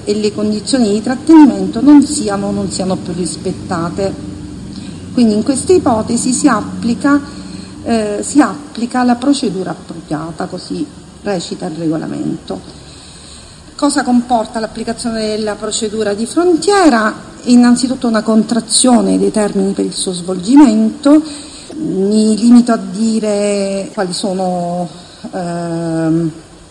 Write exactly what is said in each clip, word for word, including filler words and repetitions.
e le condizioni di trattenimento non siano, non siano più rispettate. Quindi in queste ipotesi si applica, eh, si applica la procedura appropriata, così recita il regolamento. Cosa comporta l'applicazione della procedura di frontiera? Innanzitutto una contrazione dei termini per il suo svolgimento. Mi limito a dire quali sono ehm,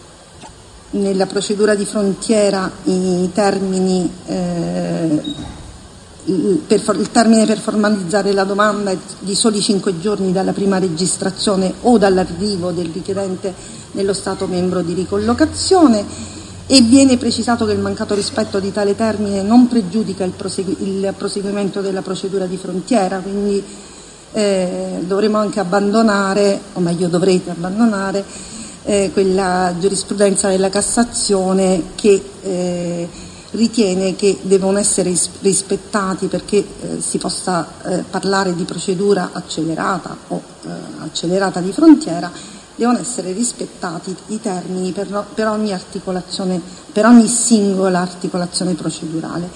nella procedura di frontiera i termini, eh, il, per, il termine per formalizzare la domanda è di soli cinque giorni dalla prima registrazione o dall'arrivo del richiedente nello Stato membro di ricollocazione, e viene precisato che il mancato rispetto di tale termine non pregiudica il, prosegui, il proseguimento della procedura di frontiera, quindi eh, dovremo anche abbandonare, o meglio dovrete abbandonare, Eh, quella giurisprudenza della Cassazione che eh, ritiene che devono essere rispettati, perché eh, si possa eh, parlare di procedura accelerata o eh, accelerata di frontiera, devono essere rispettati i termini per, no, per ogni articolazione, per ogni singola articolazione procedurale.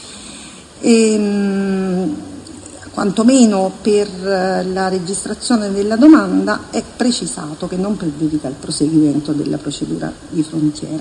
E, mh, quantomeno per la registrazione della domanda è precisato che non pregiudica il proseguimento della procedura di frontiera.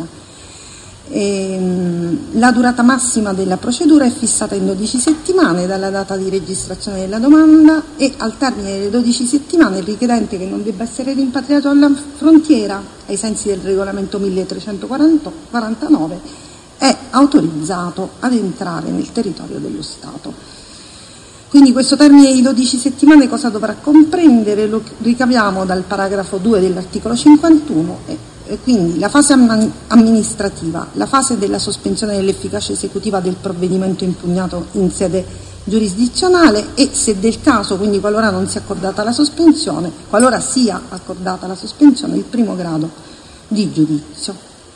E, la durata massima della procedura è fissata in dodici settimane dalla data di registrazione della domanda, e al termine delle dodici settimane il richiedente che non debba essere rimpatriato alla frontiera ai sensi del regolamento milletrecentoquarantanove è autorizzato ad entrare nel territorio dello Stato. Quindi questo termine di dodici settimane cosa dovrà comprendere? Lo ricaviamo dal paragrafo due dell'articolo cinquantuno, e, e quindi la fase amministrativa, la fase della sospensione dell'efficacia esecutiva del provvedimento impugnato in sede giurisdizionale, e se del caso, quindi qualora non sia accordata la sospensione, qualora sia accordata la sospensione, il primo grado di giudizio.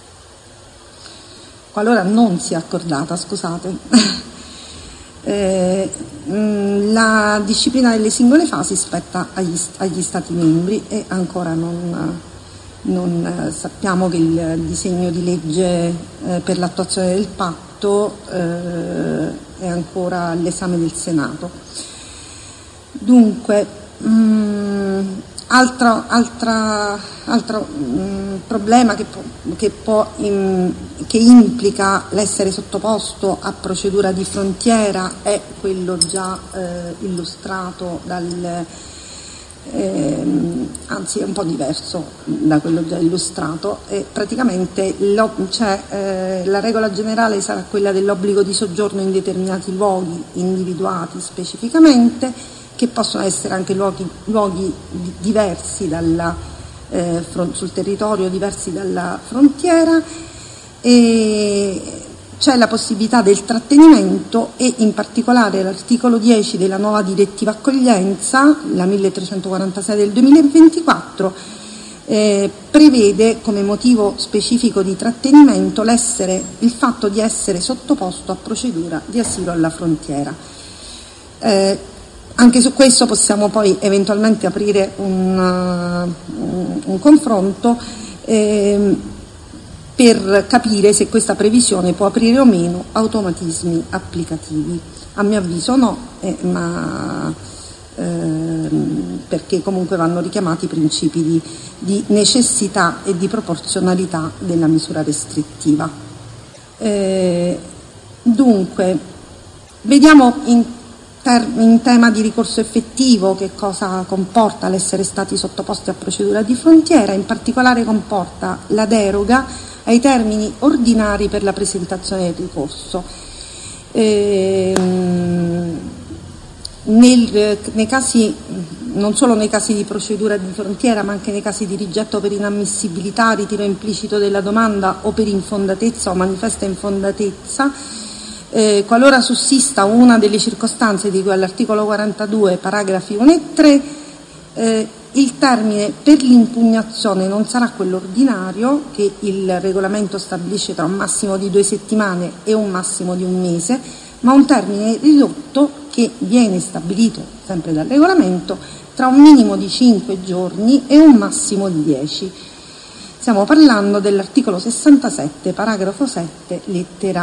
Qualora non sia accordata, scusate. Eh, la disciplina delle singole fasi spetta agli, agli Stati membri, e ancora non, non eh, sappiamo che il disegno di legge eh, per l'attuazione del patto eh, è ancora all'esame del Senato. Dunque, mh, altro, altra, altro mh, problema che, può, che, può in, che implica l'essere sottoposto a procedura di frontiera è quello già eh, illustrato dal, eh, anzi è un po' diverso da quello già illustrato, e praticamente cioè, eh, la regola generale sarà quella dell'obbligo di soggiorno in determinati luoghi individuati specificamente, che possono essere anche luoghi, luoghi diversi dalla, eh, front, sul territorio, diversi dalla frontiera, e c'è la possibilità del trattenimento, e in particolare l'articolo dieci della nuova direttiva accoglienza, la milletrecentoquarantasei del duemilaventiquattro, eh, prevede come motivo specifico di trattenimento l'essere, il fatto di essere sottoposto a procedura di asilo alla frontiera. Eh, Anche su questo possiamo poi eventualmente aprire un, uh, un confronto eh, per capire se questa previsione può aprire o meno automatismi applicativi. A mio avviso no, eh, ma eh, perché comunque vanno richiamati i principi di, di necessità e di proporzionalità della misura restrittiva. Eh, dunque, vediamo in in tema di ricorso effettivo che cosa comporta l'essere stati sottoposti a procedura di frontiera. In particolare comporta la deroga ai termini ordinari per la presentazione del ricorso. Ehm, nel, nei casi, non solo nei casi di procedura di frontiera, ma anche nei casi di rigetto per inammissibilità, ritiro implicito della domanda o per infondatezza o manifesta infondatezza, Eh, qualora sussista una delle circostanze di cui all'articolo quarantadue, paragrafi uno e tre, eh, il termine per l'impugnazione non sarà quello ordinario, che il regolamento stabilisce tra un massimo di due settimane e un massimo di un mese, ma un termine ridotto che viene stabilito sempre dal regolamento tra un minimo di cinque giorni e un massimo di dieci. Stiamo parlando dell'articolo sessantasette, paragrafo sette, lettera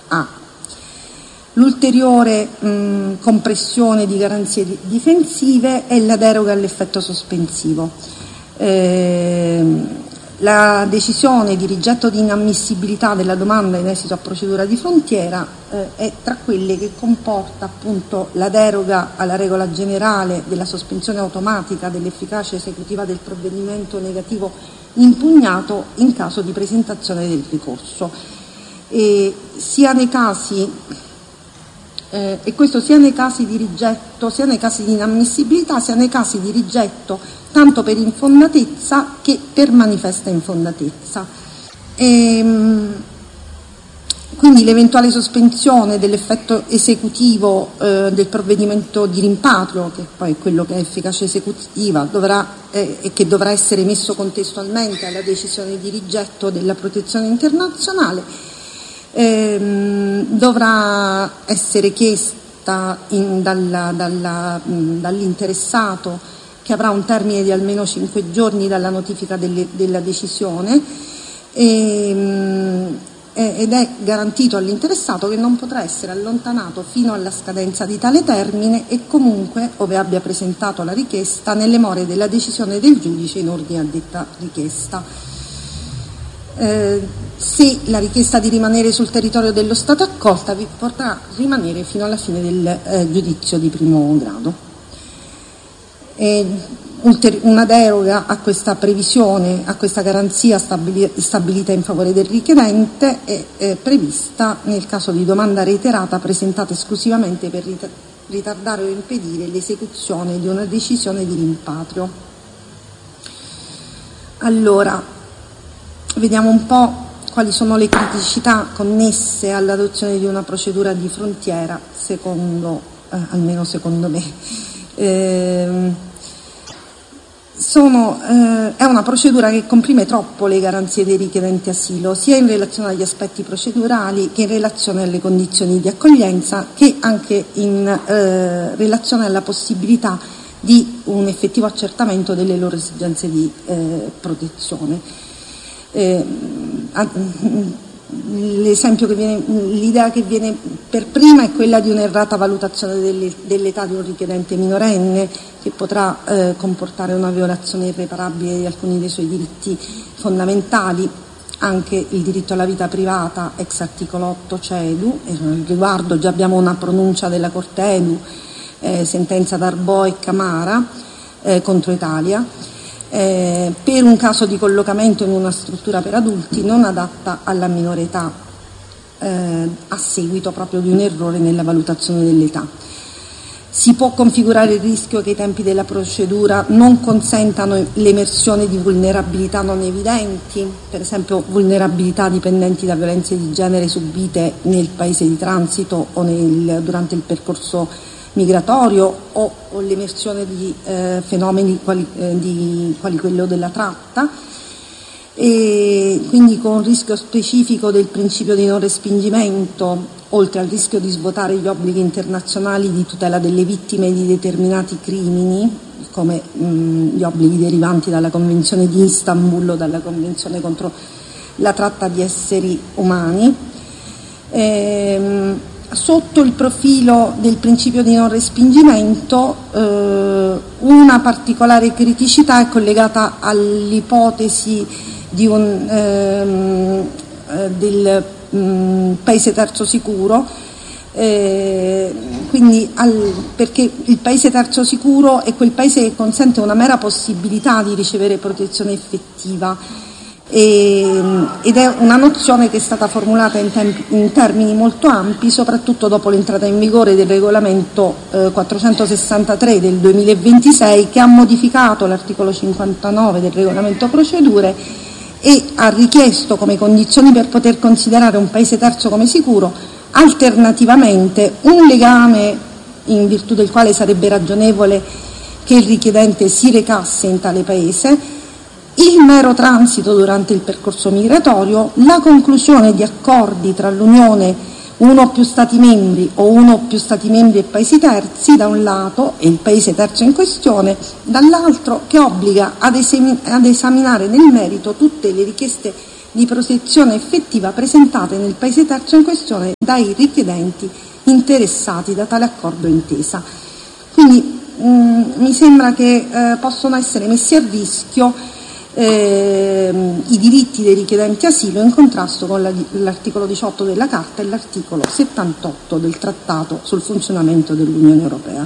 A. L'ulteriore mh, compressione di garanzie difensive è la deroga all'effetto sospensivo. Eh, la decisione di rigetto di inammissibilità della domanda in esito a procedura di frontiera eh, è tra quelle che comporta appunto la deroga alla regola generale della sospensione automatica dell'efficacia esecutiva del provvedimento negativo impugnato in caso di presentazione del ricorso. E sia nei casi Eh, e questo sia nei casi di rigetto, sia nei casi di inammissibilità, sia nei casi di rigetto tanto per infondatezza che per manifesta infondatezza. E, quindi l'eventuale sospensione dell'effetto esecutivo eh, del provvedimento di rimpatrio, che poi è quello che è efficacia esecutiva, dovrà, eh, e che dovrà essere messo contestualmente alla decisione di rigetto della protezione internazionale, Ehm, dovrà essere chiesta in, dalla, dalla, mh, dall'interessato, che avrà un termine di almeno cinque giorni dalla notifica delle, della decisione, e, mh, ed è garantito all'interessato che non potrà essere allontanato fino alla scadenza di tale termine e comunque, ove abbia presentato la richiesta, nelle more della decisione del giudice in ordine a detta richiesta. Eh, se la richiesta di rimanere sul territorio dello Stato è accolta, vi potrà rimanere fino alla fine del eh, giudizio di primo grado. E una deroga a questa previsione, a questa garanzia stabili- stabilita in favore del richiedente è, è prevista nel caso di domanda reiterata presentata esclusivamente per rit- ritardare o impedire l'esecuzione di una decisione di rimpatrio. Allora, vediamo un po' quali sono le criticità connesse all'adozione di una procedura di frontiera, secondo, eh, almeno secondo me. Eh, sono, eh, è una procedura che comprime troppo le garanzie dei richiedenti asilo, sia in relazione agli aspetti procedurali che in relazione alle condizioni di accoglienza, che anche in eh, relazione alla possibilità di un effettivo accertamento delle loro esigenze di eh, protezione. Eh, l'esempio che viene, l'idea che viene per prima è quella di un'errata valutazione delle, dell'età di un richiedente minorenne, che potrà eh, comportare una violazione irreparabile di alcuni dei suoi diritti fondamentali, anche il diritto alla vita privata ex articolo otto C E D U, e al riguardo già abbiamo una pronuncia della Corte E D U, eh, sentenza d'Arbo e Camara eh, contro Italia. Eh, per un caso di collocamento in una struttura per adulti non adatta alla minore età, eh, a seguito proprio di un errore nella valutazione dell'età. Si può configurare il rischio che i tempi della procedura non consentano l'emersione di vulnerabilità non evidenti, per esempio vulnerabilità dipendenti da violenze di genere subite nel paese di transito o nel, durante il percorso migratorio, o, o l'emersione di eh, fenomeni quali, eh, di, quali quello della tratta, e quindi con rischio specifico del principio di non respingimento, oltre al rischio di svuotare gli obblighi internazionali di tutela delle vittime di determinati crimini, come mh, gli obblighi derivanti dalla Convenzione di Istanbul o dalla Convenzione contro la tratta di esseri umani. Ehm, Sotto il profilo del principio di non respingimento, eh, una particolare criticità è collegata all'ipotesi di un, ehm, eh, del mh, paese terzo sicuro, eh, quindi al, perché il paese terzo sicuro è quel paese che consente una mera possibilità di ricevere protezione effettiva. E, ed è una nozione che è stata formulata in, tempi, in termini molto ampi, soprattutto dopo l'entrata in vigore del regolamento eh, quattrocentosessantatré del duemilaventisei, che ha modificato l'articolo cinquantanove del regolamento procedure e ha richiesto come condizioni per poter considerare un paese terzo come sicuro alternativamente un legame in virtù del quale sarebbe ragionevole che il richiedente si recasse in tale paese, il mero transito durante il percorso migratorio, la conclusione di accordi tra l'Unione, uno o più Stati membri o uno o più Stati membri e Paesi terzi da un lato, e il Paese terzo in questione dall'altro, che obbliga ad, esami- ad esaminare nel merito tutte le richieste di protezione effettiva presentate nel paese terzo in questione dai richiedenti interessati da tale accordo o intesa. Quindi mh, mi sembra che eh, possono essere messi a rischio eh, i diritti dei richiedenti asilo in contrasto con la, l'articolo diciotto della Carta e l'articolo settantotto del Trattato sul funzionamento dell'Unione Europea.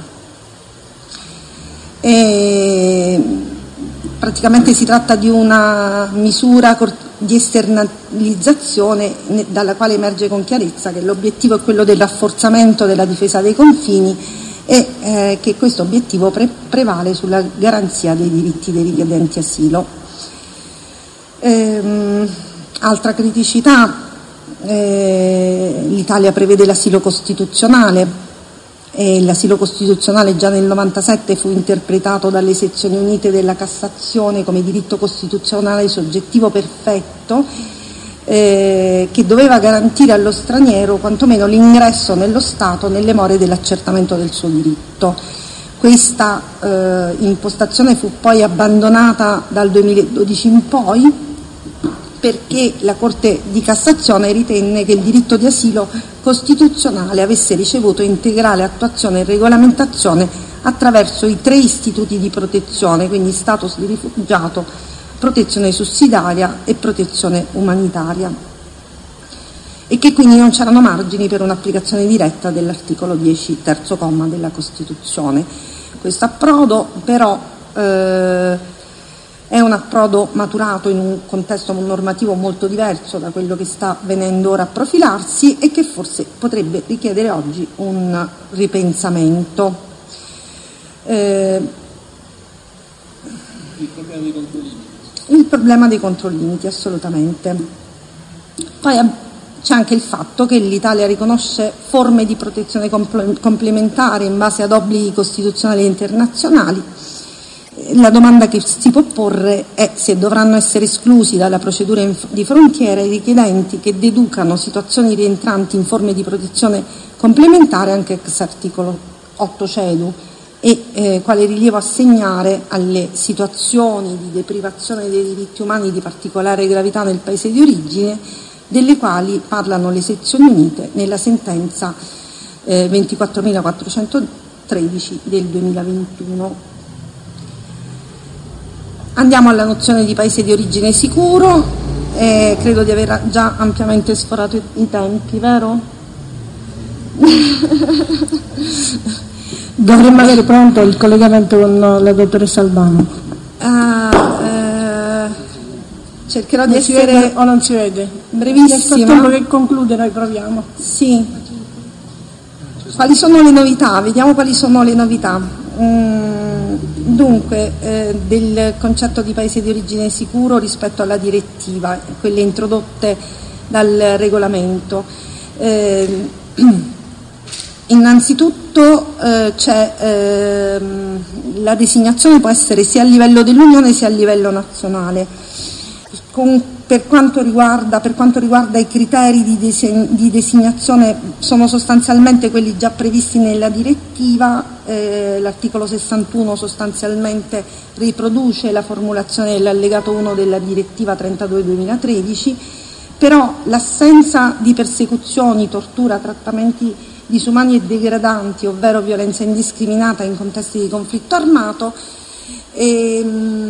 E, praticamente si tratta di una misura di esternalizzazione dalla quale emerge con chiarezza che l'obiettivo è quello del rafforzamento della difesa dei confini e eh, che questo obiettivo pre- prevale sulla garanzia dei diritti dei richiedenti asilo. Ehm, altra criticità, eh, l'Italia prevede l'asilo costituzionale e l'asilo costituzionale già nel novantasette fu interpretato dalle sezioni unite della Cassazione come diritto costituzionale soggettivo perfetto eh, che doveva garantire allo straniero quantomeno l'ingresso nello Stato nelle more dell'accertamento del suo diritto. Questa eh, impostazione fu poi abbandonata dal duemiladodici in poi perché la Corte di Cassazione ritenne che il diritto di asilo costituzionale avesse ricevuto integrale attuazione e regolamentazione attraverso i tre istituti di protezione, quindi status di rifugiato, protezione sussidiaria e protezione umanitaria, e che quindi non c'erano margini per un'applicazione diretta dell'articolo dieci, terzo comma della Costituzione. Questo approdo però eh, è un approdo maturato in un contesto normativo molto diverso da quello che sta venendo ora a profilarsi e che forse potrebbe richiedere oggi un ripensamento. Eh, il problema dei controlimiti. Il problema dei controlimiti, assolutamente. Poi c'è anche il fatto che l'Italia riconosce forme di protezione complementare in base ad obblighi costituzionali e internazionali. La domanda che si può porre è se dovranno essere esclusi dalla procedura di frontiera i richiedenti che deducano situazioni rientranti in forme di protezione complementare anche ex articolo otto CEDU e eh, quale rilievo assegnare alle situazioni di deprivazione dei diritti umani di particolare gravità nel paese di origine, delle quali parlano le sezioni unite nella sentenza eh, ventiquattromilaquattrocentotredici del duemilaventuno. Andiamo alla nozione di paese di origine sicuro, eh, credo di aver già ampiamente sforato i, i tempi, vero? Dovremmo avere pronto il collegamento con la dottoressa Albano. Ah, eh, cercherò non di si essere vede o non si vede? brevissima. Nel frattempo che conclude noi proviamo. Sì. Quali sono le novità? Vediamo quali sono le novità. Mm. Dunque, eh, del concetto di paese di origine sicuro rispetto alla direttiva, quelle introdotte dal regolamento. Eh, innanzitutto eh, c'è eh, la designazione può essere sia a livello dell'Unione sia a livello nazionale. Con, per, quanto riguarda, per quanto riguarda i criteri di, dese, di designazione sono sostanzialmente quelli già previsti nella direttiva, eh, l'articolo sessantuno sostanzialmente riproduce la formulazione dell'allegato uno della direttiva trentadue duemilatredici, però l'assenza di persecuzioni, tortura, trattamenti disumani e degradanti, ovvero violenza indiscriminata in contesti di conflitto armato, E,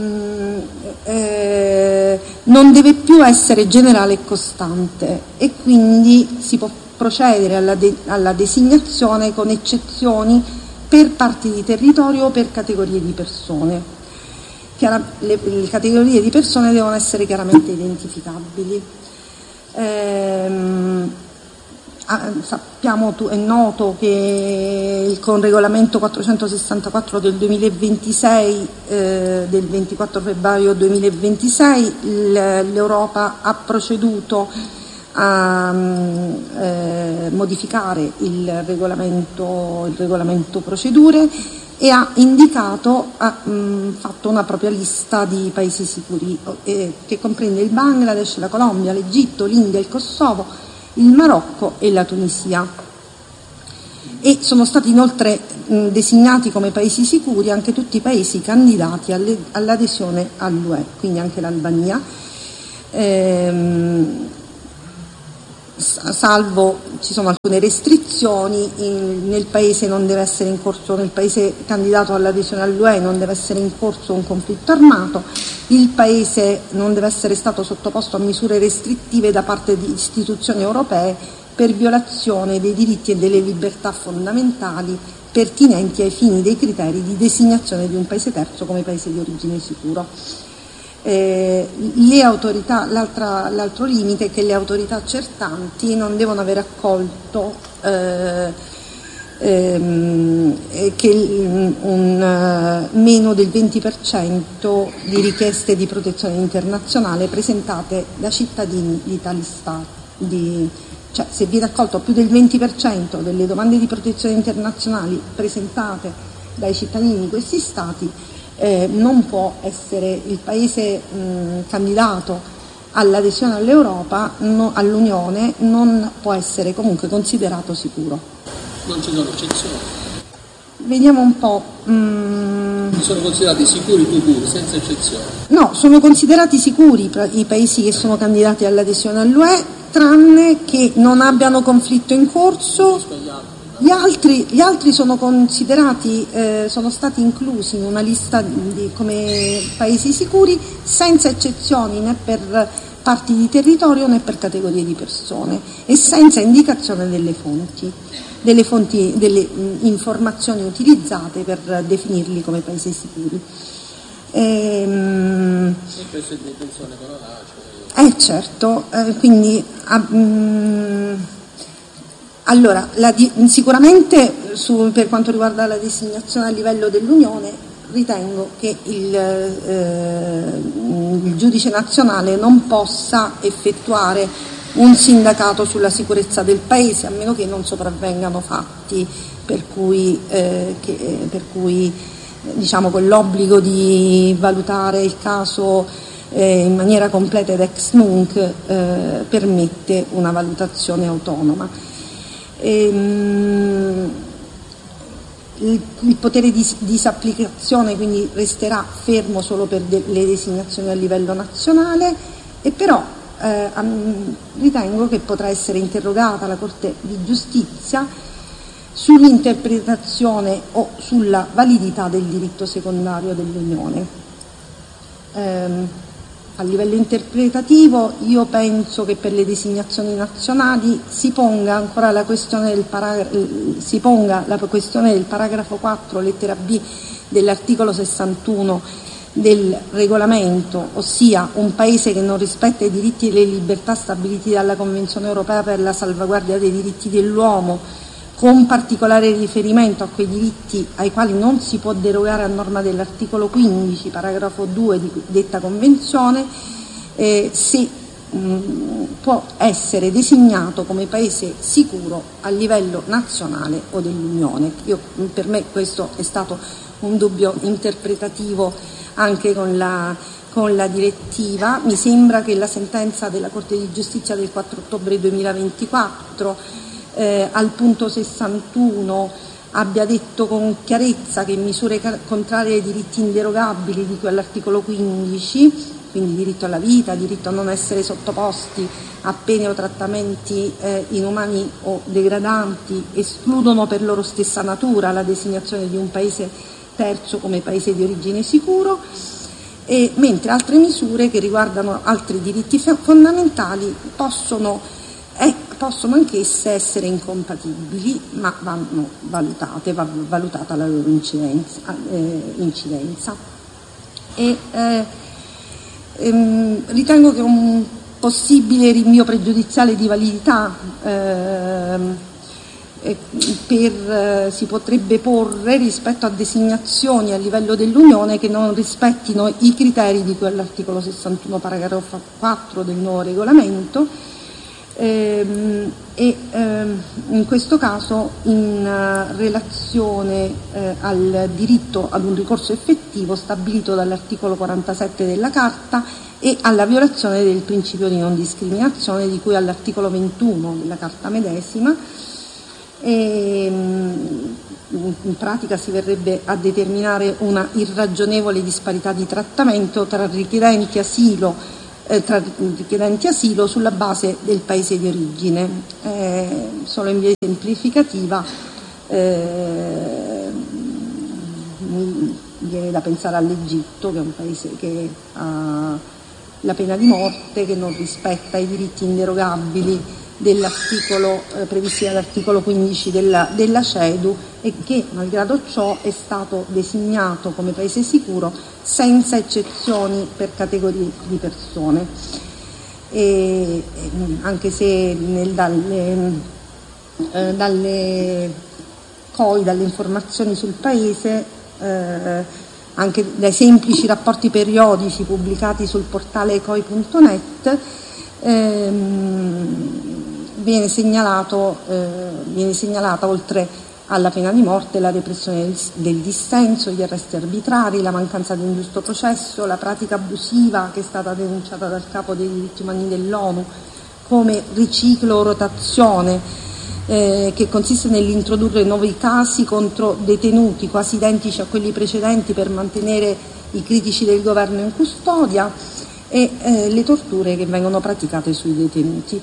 eh, non deve più essere generale e costante e quindi si può procedere alla, de- alla designazione con eccezioni per parti di territorio o per categorie di persone. Chiara- le, le categorie di persone devono essere chiaramente identificabili. Ehm, Sappiamo, è noto che con regolamento quattrocentosessantaquattro del duemilaventisei, eh, del ventiquattro febbraio duemilaventisei, l'Europa ha proceduto a eh, modificare il regolamento, il regolamento procedure e ha indicato, ha mh, fatto una propria lista di paesi sicuri eh, che comprende il Bangladesh, la Colombia, l'Egitto, l'India, il Kosovo, il Marocco e la Tunisia, e sono stati inoltre mh, designati come paesi sicuri anche tutti i paesi candidati alle, all'adesione all'U E, quindi anche l'Albania. ehm, salvo ci sono alcune restrizioni, in, nel paese non deve essere in corso, nel paese candidato all'adesione all'U E non deve essere in corso un conflitto armato, il paese non deve essere stato sottoposto a misure restrittive da parte di istituzioni europee per violazione dei diritti e delle libertà fondamentali pertinenti ai fini dei criteri di designazione di un paese terzo come paese di origine sicuro. Eh, le autorità, l'altro limite è che le autorità accertanti non devono aver accolto eh, ehm, che un, un uh, meno del venti per cento di richieste di protezione internazionale presentate da cittadini di tali stati. Di, cioè, se viene accolto più del venti per cento delle domande di protezione internazionali presentate dai cittadini di questi stati, Eh, non può essere il paese mh, candidato all'adesione all'Europa, no, all'Unione, non può essere comunque considerato sicuro. Non ci sono eccezioni? Vediamo un po'. Mh... Sono considerati sicuri tu pure, senza eccezioni? No, sono considerati sicuri i paesi che sono candidati all'adesione all'U E, tranne che non abbiano conflitto in corso. Gli altri, gli altri sono considerati, eh, sono stati inclusi in una lista di, come paesi sicuri senza eccezioni né per parti di territorio né per categorie di persone e senza indicazione delle fonti, delle fonti, delle mh, informazioni utilizzate per definirli come paesi sicuri. Ehm, e questo è detenzione però là, cioè... Eh certo, eh, quindi... Ah, mh, Allora, la, sicuramente su, per quanto riguarda la designazione a livello dell'Unione, ritengo che il, eh, il giudice nazionale non possa effettuare un sindacato sulla sicurezza del Paese, a meno che non sopravvengano fatti per cui, eh, che, per cui diciamo, quell'obbligo di valutare il caso eh, in maniera completa ed ex nunc eh, permette una valutazione autonoma. Ehm, il, il potere di disapplicazione quindi resterà fermo solo per de, le designazioni a livello nazionale e però eh, ritengo che potrà essere interrogata la Corte di Giustizia sull'interpretazione o sulla validità del diritto secondario dell'Unione. Ehm, A livello interpretativo io penso che per le designazioni nazionali si ponga ancora la questione del, paragra- si ponga la questione del paragrafo quattro lettera B dell'articolo sessantuno del regolamento, ossia un paese che non rispetta i diritti e le libertà stabiliti dalla Convenzione europea per la salvaguardia dei diritti dell'uomo, con particolare riferimento a quei diritti ai quali non si può derogare a norma dell'articolo quindici, paragrafo due di detta Convenzione, eh, se mh, può essere designato come paese sicuro a livello nazionale o dell'Unione. Io, per me questo è stato un dubbio interpretativo anche con la, con la direttiva. Mi sembra che la sentenza della Corte di Giustizia del quattro ottobre duemilaventiquattro Eh, al punto sessantuno abbia detto con chiarezza che misure contrarie ai diritti inderogabili di cui all'articolo quindici, quindi diritto alla vita, diritto a non essere sottoposti a pene o trattamenti eh, inumani o degradanti, escludono per loro stessa natura la designazione di un paese terzo come paese di origine sicuro, e, mentre altre misure che riguardano altri diritti fondamentali possono Eh, possono anch'esse essere incompatibili, ma vanno valutate, va valutata la loro incidenza. Eh, incidenza. E, eh, ehm, ritengo che un possibile rinvio pregiudiziale di validità ehm, eh, per, eh, si potrebbe porre rispetto a designazioni a livello dell'Unione che non rispettino i criteri di cui all'articolo sessantuno paragrafo quattro del nuovo regolamento. Ehm, e ehm, in questo caso in uh, relazione eh, al diritto ad un ricorso effettivo stabilito dall'articolo quarantasette della Carta e alla violazione del principio di non discriminazione di cui all'articolo ventuno della Carta medesima. E, in pratica si verrebbe a determinare una irragionevole disparità di trattamento tra richiedenti asilo eh, tra richiedenti asilo sulla base del paese di origine. Eh, solo in via esemplificativa eh, mi viene da pensare all'Egitto, che è un paese che ha la pena di morte, che non rispetta i diritti inderogabili dell'articolo eh, previsti dall'articolo quindici della, della CEDU, e che malgrado ciò è stato designato come paese sicuro senza eccezioni per categorie di persone. E, anche se nel, dalle, eh, dalle C O I, dalle informazioni sul paese, eh, anche dai semplici rapporti periodici pubblicati sul portale C O I punto net, ehm, viene segnalato, eh, viene segnalata, oltre alla pena di morte, la repressione del, del dissenso, gli arresti arbitrari, la mancanza di un giusto processo, la pratica abusiva che è stata denunciata dal capo dei diritti umani dell'ONU come riciclo o rotazione, eh, che consiste nell'introdurre nuovi casi contro detenuti quasi identici a quelli precedenti per mantenere i critici del governo in custodia, e eh, le torture che vengono praticate sui detenuti.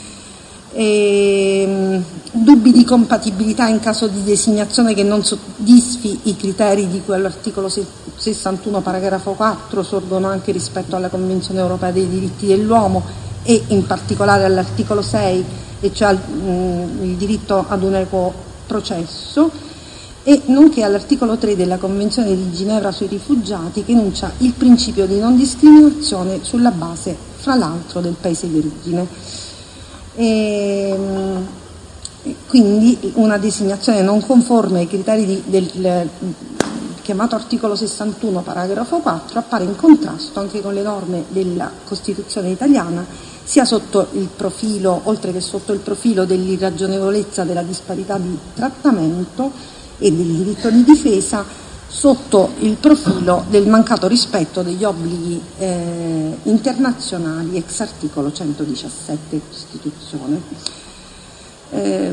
E, dubbi di compatibilità in caso di designazione che non soddisfi i criteri di cui all'articolo sessantuno paragrafo quattro sorgono anche rispetto alla Convenzione europea dei diritti dell'uomo, e in particolare all'articolo sei, e cioè mh, il diritto ad un equo processo, e nonché all'articolo tre della Convenzione di Ginevra sui rifugiati, che enuncia il principio di non discriminazione sulla base, fra l'altro, del paese di origine. E quindi una designazione non conforme ai criteri di, del chiamato articolo sessantuno paragrafo quattro appare in contrasto anche con le norme della Costituzione italiana, sia sotto il profilo, oltre che sotto il profilo dell'irragionevolezza della disparità di trattamento e del diritto di difesa, sotto il profilo del mancato rispetto degli obblighi eh, internazionali ex articolo centodiciassette Costituzione. Eh,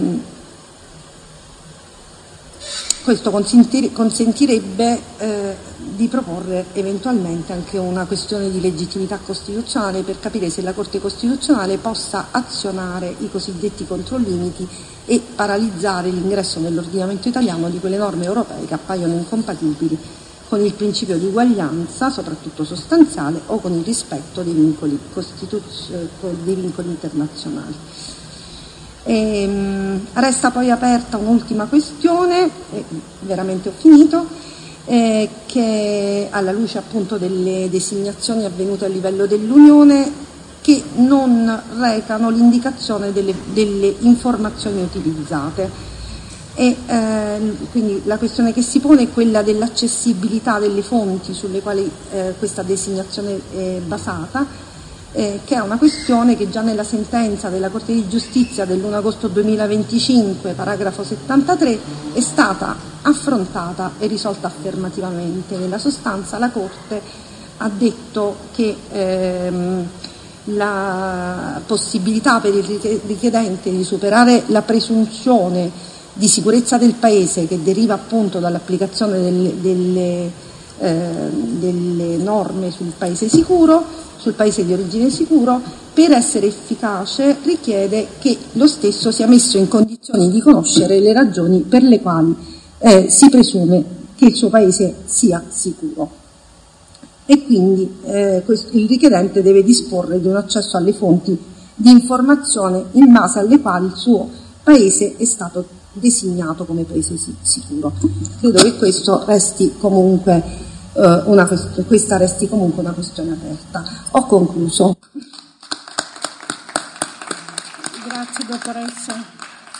questo consentirebbe eh, di proporre eventualmente anche una questione di legittimità costituzionale per capire se la Corte Costituzionale possa azionare i cosiddetti controlimiti e paralizzare l'ingresso nell'ordinamento italiano di quelle norme europee che appaiono incompatibili con il principio di uguaglianza, soprattutto sostanziale, o con il rispetto dei vincoli, costituz- dei vincoli internazionali. E, mh, resta poi aperta un'ultima questione, eh, veramente ho finito, eh, che alla luce appunto delle designazioni avvenute a livello dell'Unione, che non recano l'indicazione delle, delle informazioni utilizzate. E eh, quindi la questione che si pone è quella dell'accessibilità delle fonti sulle quali eh, questa designazione è basata, eh, che è una questione che già nella sentenza della Corte di Giustizia dell'primo agosto duemilaventicinque, paragrafo settantatré, è stata affrontata e risolta affermativamente. Nella sostanza la Corte ha detto che ehm, la possibilità per il richiedente di superare la presunzione di sicurezza del paese, che deriva appunto dall'applicazione delle, delle, eh, delle norme sul paese sicuro, sul paese di origine sicuro, per essere efficace richiede che lo stesso sia messo in condizioni di conoscere le ragioni per le quali eh, si presume che il suo paese sia sicuro. E quindi eh, questo, il richiedente deve disporre di un accesso alle fonti di informazione in base alle quali il suo paese è stato designato come paese sicuro. Credo che questo resti comunque eh, una, questa resti comunque una questione aperta. Ho concluso. Grazie dottoressa.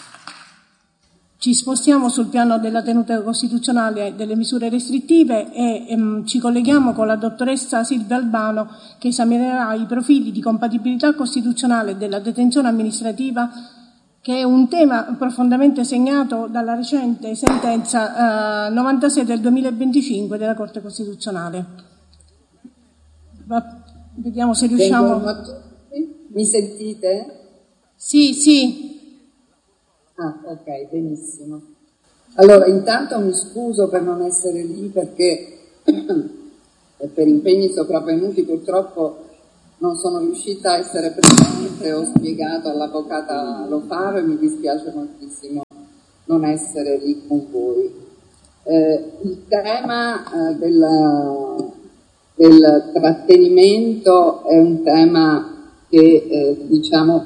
Ci spostiamo sul piano della tenuta costituzionale delle misure restrittive e ehm, ci colleghiamo con la dottoressa Silvia Albano, che esaminerà i profili di compatibilità costituzionale della detenzione amministrativa, che è un tema profondamente segnato dalla recente sentenza eh, novantasei del duemilaventicinque della Corte Costituzionale. Va, vediamo se riusciamo. Mi sentite? Sì, sì. Ah, ok, benissimo. Allora, intanto mi scuso per non essere lì perché per impegni sopravvenuti purtroppo non sono riuscita a essere presente, ho spiegato all'avvocata Lofaro e mi dispiace moltissimo non essere lì con voi. Eh, il tema eh, del, del trattenimento è un tema che eh, diciamo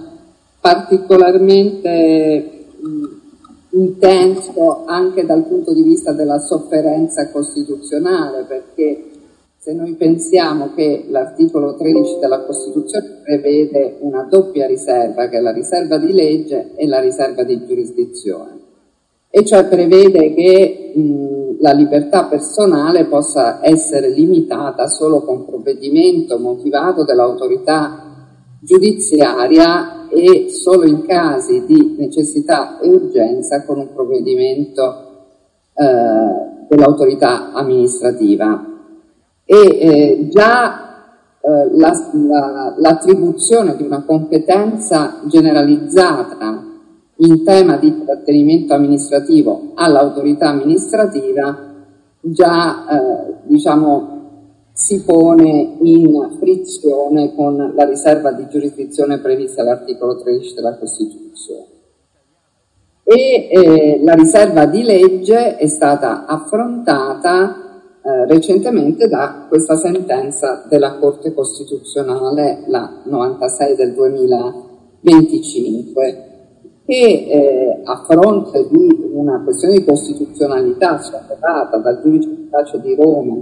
particolarmente mh, intenso anche dal punto di vista della sofferenza costituzionale, perché se noi pensiamo che l'articolo tredici della Costituzione prevede una doppia riserva, che è la riserva di legge e la riserva di giurisdizione, e cioè prevede che mh, la libertà personale possa essere limitata solo con provvedimento motivato dell'autorità giudiziaria e solo in casi di necessità e urgenza con un provvedimento eh, dell'autorità amministrativa. E eh, già eh, la, la, l'attribuzione di una competenza generalizzata in tema di trattenimento amministrativo all'autorità amministrativa già eh, diciamo si pone in frizione con la riserva di giurisdizione prevista all'articolo tredici della Costituzione. E eh, la riserva di legge è stata affrontata Eh, recentemente da questa sentenza della Corte Costituzionale, la novantasei del duemilaventicinque, che eh, a fronte di una questione di costituzionalità sollevata dal giudice di pace di Roma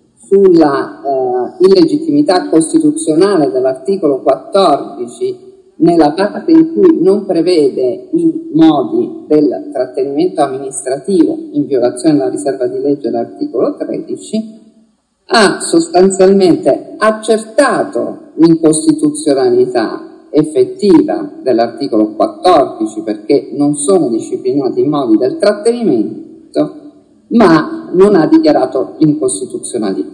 sulla eh, illegittimità costituzionale dell'articolo quattordici nella parte in cui non prevede i modi del trattenimento amministrativo in violazione della riserva di legge dell'articolo tredici, ha sostanzialmente accertato l'incostituzionalità effettiva dell'articolo quattordici, perché non sono disciplinati i modi del trattenimento, ma non ha dichiarato l'incostituzionalità.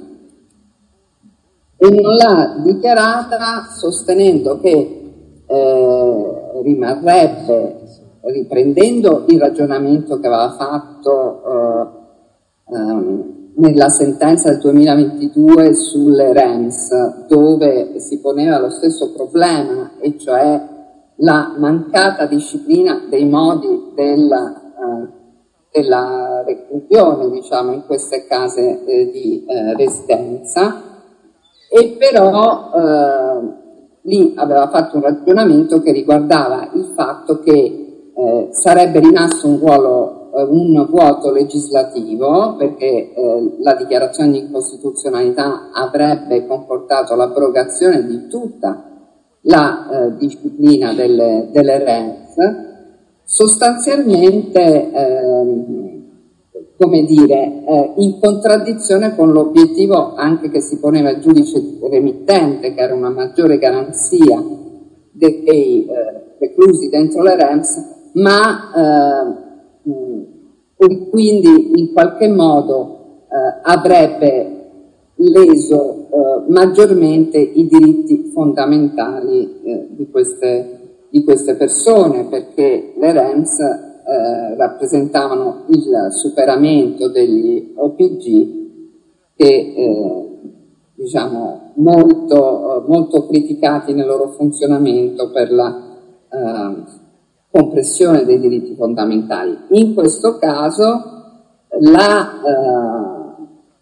E non l'ha dichiarata sostenendo che Eh, rimarrebbe, riprendendo il ragionamento che aveva fatto eh, ehm, nella sentenza del duemilaventidue sulle R E M S, dove si poneva lo stesso problema, e cioè la mancata disciplina dei modi della, eh, della reclusione, diciamo, in queste case eh, di eh, residenza, e però eh, lì aveva fatto un ragionamento che riguardava il fatto che eh, sarebbe rimasto un, ruolo, eh, un vuoto legislativo, perché eh, la dichiarazione di incostituzionalità avrebbe comportato l'abrogazione di tutta la eh, disciplina delle, delle R E M S, sostanzialmente eh, come dire, eh, in contraddizione con l'obiettivo anche che si poneva il giudice remittente, che era una maggiore garanzia dei, dei eh, reclusi dentro le R E M S, ma eh, mh, quindi in qualche modo eh, avrebbe leso eh, maggiormente i diritti fondamentali eh, di, queste, di queste persone, perché le R E M S Eh, rappresentavano il superamento degli O P G che eh, diciamo molto, eh, molto criticati nel loro funzionamento per la eh, compressione dei diritti fondamentali. In questo caso la eh,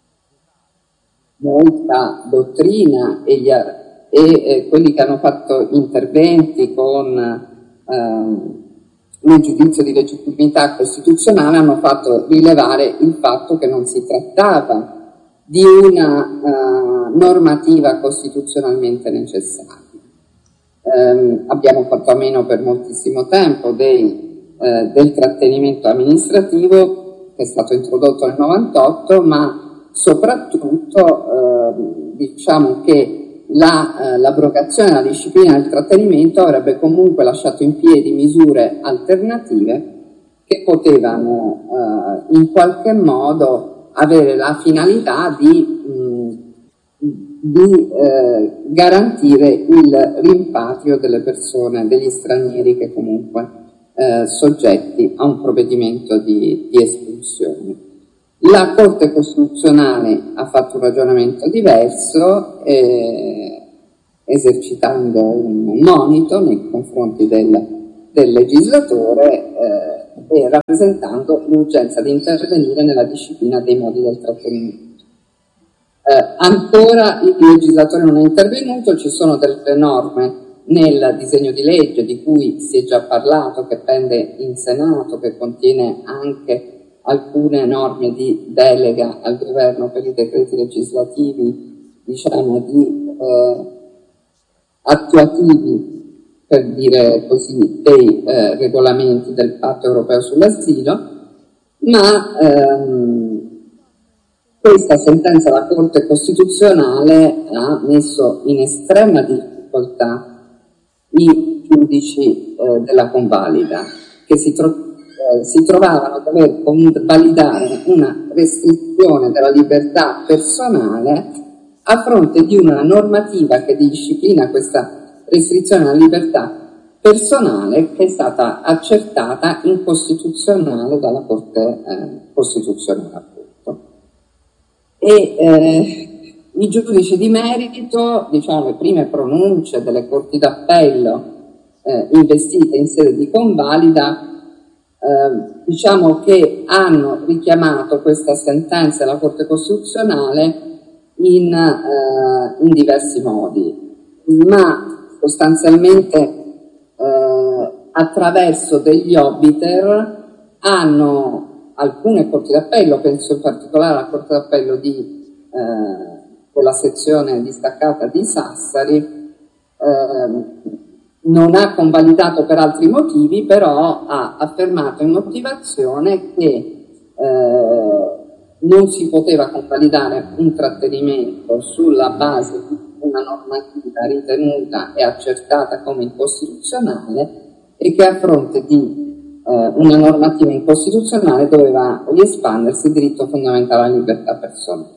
molta dottrina e, gli, e eh, quelli che hanno fatto interventi con eh, nel giudizio di legittimità costituzionale hanno fatto rilevare il fatto che non si trattava di una uh, normativa costituzionalmente necessaria. Um, abbiamo fatto a meno per moltissimo tempo dei, uh, del trattenimento amministrativo, che è stato introdotto nel novantotto, ma soprattutto uh, diciamo che La, eh, l'abrogazione della disciplina del trattenimento avrebbe comunque lasciato in piedi misure alternative che potevano eh, in qualche modo avere la finalità di, mh, di eh, garantire il rimpatrio delle persone, degli stranieri che comunque eh, soggetti a un provvedimento di, di espulsione. La Corte Costituzionale ha fatto un ragionamento diverso e, esercitando un monito nei confronti del, del legislatore eh, e rappresentando l'urgenza di intervenire nella disciplina dei modi del trattenimento. Eh, ancora il legislatore non è intervenuto, ci sono delle norme nel disegno di legge di cui si è già parlato, che pende in Senato, che contiene anche alcune norme di delega al governo per i decreti legislativi, diciamo, di eh, attuativi, per dire così, dei eh, regolamenti del Patto europeo sull'asilo, ma ehm, questa sentenza della Corte Costituzionale ha messo in estrema difficoltà i giudici eh, della convalida, che si, tro- eh, si trovavano a dover convalidare una restrizione della libertà personale a fronte di una normativa che disciplina questa restrizione alla libertà personale, che è stata accertata incostituzionale dalla Corte eh, Costituzionale, appunto. E eh, i giudici di merito, diciamo, le prime pronunce delle corti d'appello eh, investite in sede di convalida, eh, diciamo che hanno richiamato questa sentenza della Corte Costituzionale in, eh, in diversi modi, ma sostanzialmente eh, attraverso degli obiter hanno alcune corti d'appello, penso in particolare alla Corte d'appello di eh, la sezione distaccata di Sassari, eh, non ha convalidato per altri motivi, però ha affermato in motivazione che eh, non si poteva convalidare un trattenimento sulla base di una normativa ritenuta e accertata come incostituzionale, e che a fronte di eh, una normativa incostituzionale doveva riespandersi il diritto fondamentale alla libertà personale.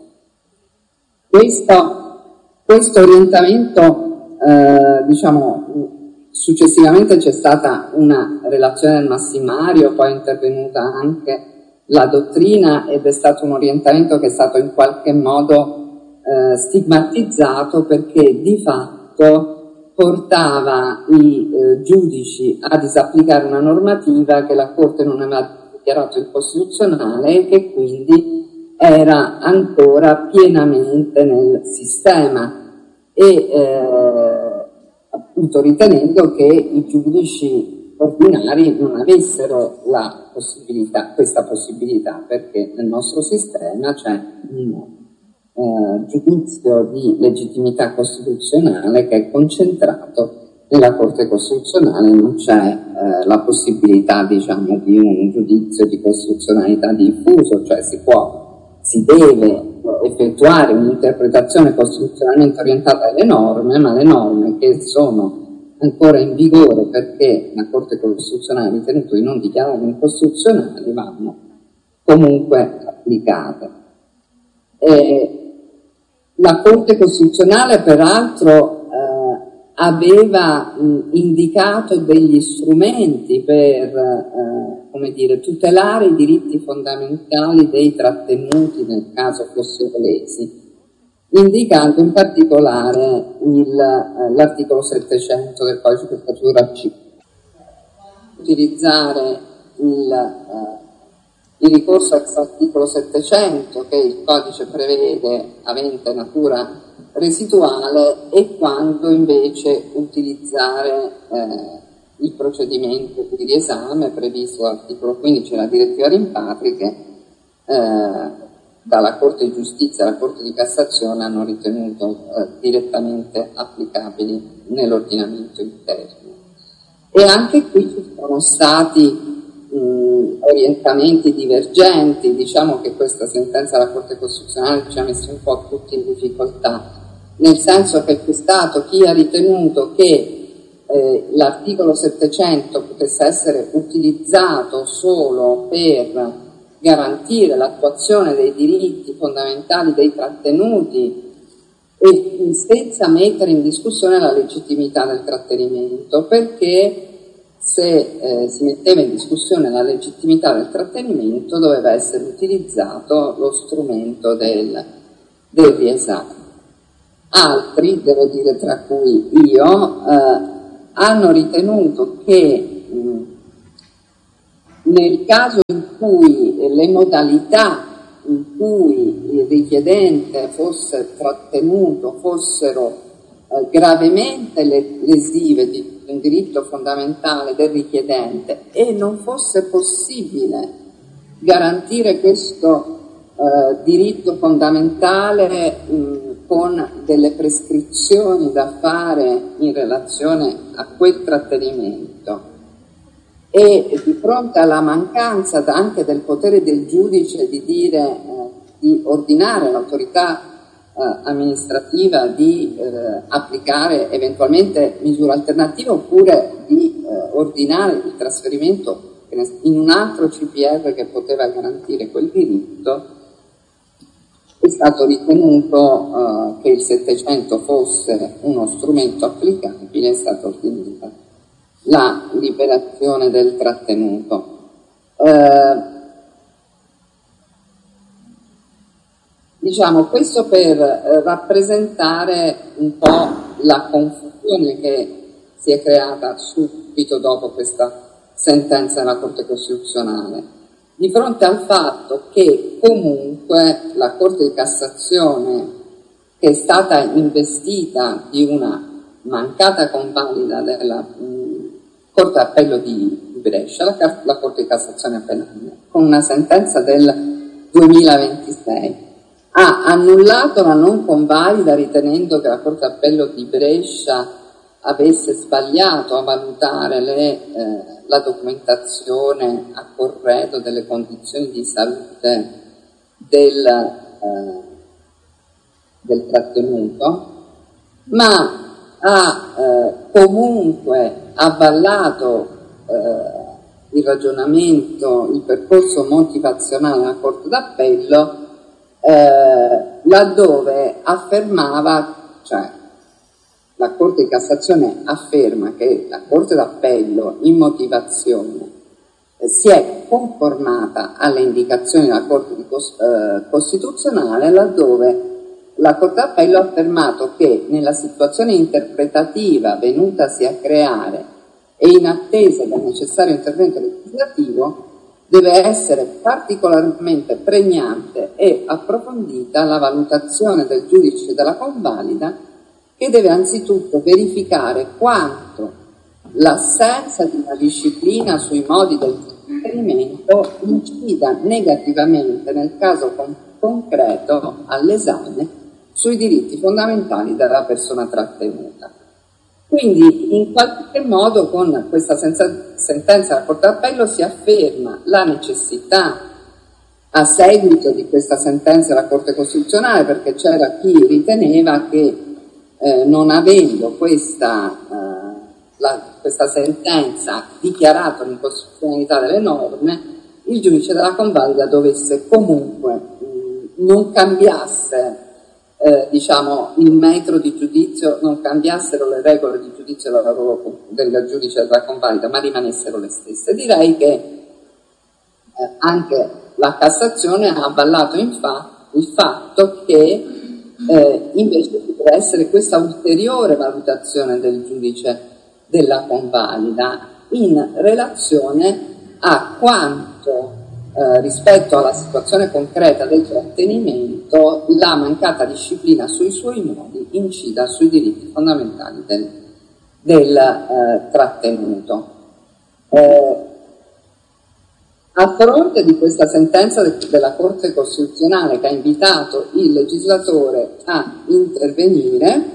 Questo, questo orientamento, eh, diciamo, successivamente c'è stata una relazione del massimario, poi è intervenuta anche la dottrina, ed è stato un orientamento che è stato in qualche modo eh, stigmatizzato, perché di fatto portava i eh, giudici a disapplicare una normativa che la Corte non aveva dichiarato incostituzionale e che quindi era ancora pienamente nel sistema, e eh, appunto ritenendo che i giudici ordinari non avessero la possibilità, questa possibilità, perché nel nostro sistema c'è un eh, giudizio di legittimità costituzionale che è concentrato nella Corte Costituzionale, non c'è eh, la possibilità, diciamo, di un giudizio di costituzionalità diffuso, cioè si può si deve effettuare un'interpretazione costituzionalmente orientata alle norme, ma le norme che sono ancora in vigore perché la Corte Costituzionale ha ritenuto di non dichiararle incostituzionali vanno comunque applicate. E la Corte Costituzionale peraltro eh, aveva mh, indicato degli strumenti per eh, come dire, tutelare i diritti fondamentali dei trattenuti nel caso fossero lesi, indicando in particolare il, eh, l'articolo settecento del Codice di procedura civile. Utilizzare il, eh, il ricorso ex articolo settecento che il codice prevede avente natura residuale, e quando invece utilizzare eh, il procedimento di riesame previsto dall'articolo quindici della direttiva rimpatri, che eh, dalla Corte di Giustizia alla Corte di Cassazione hanno ritenuto eh, direttamente applicabili nell'ordinamento interno. E anche qui ci sono stati mh, orientamenti divergenti. Diciamo che questa sentenza della Corte Costituzionale ci ha messo un po' tutti in difficoltà, nel senso che c'è stato chi ha ritenuto che Eh, l'articolo settecento potesse essere utilizzato solo per garantire l'attuazione dei diritti fondamentali dei trattenuti e senza mettere in discussione la legittimità del trattenimento, perché se eh, si metteva in discussione la legittimità del trattenimento doveva essere utilizzato lo strumento del, del riesame. Altri, devo dire tra cui io, eh, hanno ritenuto che mh, nel caso in cui le modalità in cui il richiedente fosse trattenuto fossero eh, gravemente lesive di un diritto fondamentale del richiedente e non fosse possibile garantire questo eh, diritto fondamentale mh, con delle prescrizioni da fare in relazione a quel trattenimento, e di fronte alla mancanza anche del potere del giudice di dire, eh, di ordinare all'autorità eh, amministrativa di eh, applicare eventualmente misure alternative oppure di eh, ordinare il trasferimento in un altro C P R che poteva garantire quel diritto, è stato ritenuto uh, che il settecento fosse uno strumento applicabile, è stata ordinata la liberazione del trattenuto. Uh, diciamo questo per uh, rappresentare un po' la confusione che si è creata subito dopo questa sentenza della Corte Costituzionale, di fronte al fatto che comunque la Corte di Cassazione, che è stata investita di una mancata convalida della mh, Corte d'Appello di Brescia, la, la Corte di Cassazione Penale, con una sentenza del duemilaventisei, ha annullato la non convalida ritenendo che la Corte d'Appello di Brescia avesse sbagliato a valutare le, eh, la documentazione a corredo delle condizioni di salute del, eh, del trattenuto, ma ha eh, comunque avvallato eh, il ragionamento, il percorso motivazionale della Corte d'Appello, eh, laddove affermava, cioè la Corte di Cassazione afferma che la Corte d'Appello in motivazione eh, si è conformata alle indicazioni della Corte di Cos- eh, Costituzionale, laddove la Corte d'Appello ha affermato che nella situazione interpretativa venutasi a creare e in attesa del necessario intervento legislativo deve essere particolarmente pregnante e approfondita la valutazione del giudice della convalida, che deve anzitutto verificare quanto l'assenza di una disciplina sui modi del trattenimento incida negativamente nel caso con- concreto all'esame sui diritti fondamentali della persona trattenuta. Quindi in qualche modo con questa senza- sentenza della Corte d'Appello si afferma la necessità, a seguito di questa sentenza della Corte Costituzionale, perché c'era chi riteneva che Eh, non avendo questa, eh, la, questa sentenza dichiarato l'incostituzionalità delle norme, il giudice della convalida dovesse comunque mh, non cambiasse eh, diciamo, il metro di giudizio, non cambiassero le regole di giudizio del lavoro del giudice della convalida, ma rimanessero le stesse. Direi che eh, anche la Cassazione ha avvallato in fa- il fatto che Eh, invece deve essere questa ulteriore valutazione del giudice della convalida in relazione a quanto eh, rispetto alla situazione concreta del trattenimento la mancata disciplina sui suoi modi incida sui diritti fondamentali del, del eh, trattenuto. Eh, A fronte di questa sentenza della Corte Costituzionale che ha invitato il legislatore a intervenire